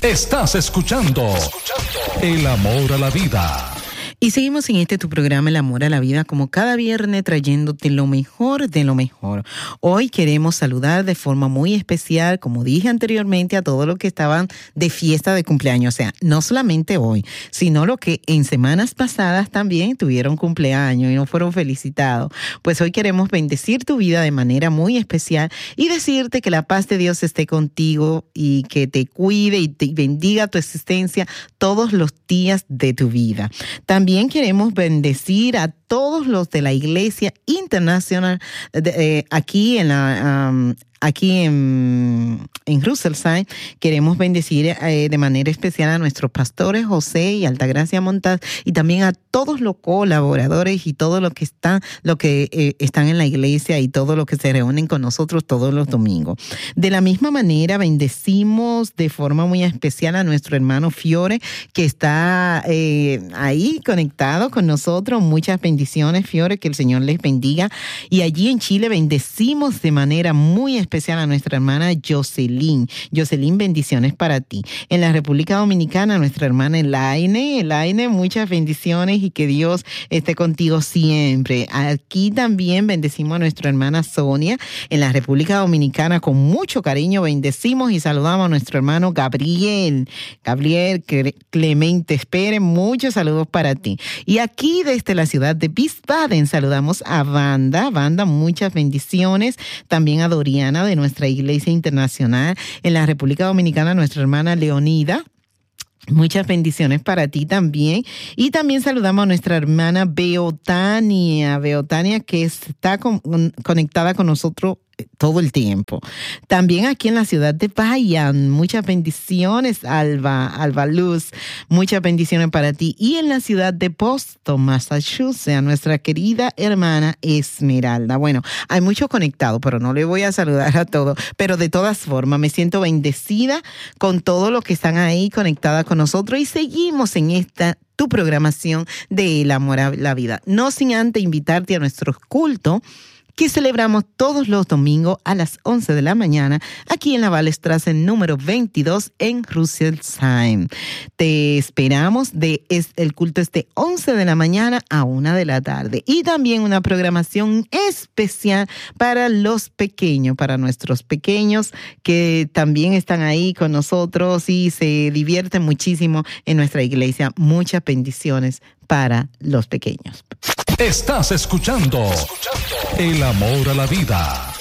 Estás escuchando El Amor a la Vida. Y seguimos en tu programa El Amor a la Vida, como cada viernes trayéndote lo mejor de lo mejor. Hoy queremos saludar de forma muy especial, como dije anteriormente, a todos los que estaban de fiesta de cumpleaños. O sea, no solamente hoy, sino los que en semanas pasadas también tuvieron cumpleaños y no fueron felicitados. Pues hoy queremos bendecir tu vida de manera muy especial y decirte que la paz de Dios esté contigo y que te cuide y te bendiga tu existencia todos los días de tu vida. También queremos bendecir a todos los de la Iglesia Internacional aquí en Rüsselsheim. Queremos bendecir de manera especial a nuestros pastores José y Altagracia Montaz y también a todos los colaboradores y todos los que están en la iglesia y todos los que se reúnen con nosotros todos los domingos. De la misma manera bendecimos de forma muy especial a nuestro hermano Fiore, que está ahí conectado con nosotros. Muchas bendiciones, Fiore, que el Señor les bendiga. Y allí en Chile bendecimos de manera muy especial a nuestra hermana Jocelyn. Jocelyn, bendiciones para ti. En la República Dominicana, nuestra hermana Elaine, muchas bendiciones y que Dios esté contigo siempre. Aquí también bendecimos a nuestra hermana Sonia. En la República Dominicana, con mucho cariño, bendecimos y saludamos a nuestro hermano Gabriel Clemente. Esperen, muchos saludos para ti. Y aquí desde la ciudad de Wiesbaden saludamos a Wanda, muchas bendiciones. También a Doriana de nuestra Iglesia Internacional. En la República Dominicana, nuestra hermana Leonida. Muchas bendiciones para ti también. Y también saludamos a nuestra hermana Beotania, que está conectada con nosotros todo el tiempo. También aquí en la ciudad de Bayern, muchas bendiciones, Alba Luz, muchas bendiciones para ti. Y en la ciudad de Boston, Massachusetts, a nuestra querida hermana Esmeralda. Bueno, hay muchos conectados, pero no le voy a saludar a todos. Pero de todas formas, me siento bendecida con todos los que están ahí conectadas con nosotros y seguimos en tu programación de El Amor a la Vida. No sin antes invitarte a nuestro culto que celebramos todos los domingos a las 11 de la mañana aquí en la Wallstraße número 22 en Rüsselsheim. Te esperamos, el culto es de 11 de la mañana a 1 de la tarde. Y también una programación especial para los pequeños, para nuestros pequeños que también están ahí con nosotros y se divierten muchísimo en nuestra iglesia. Muchas bendiciones para los pequeños. Estás escuchando El Amor a la Vida.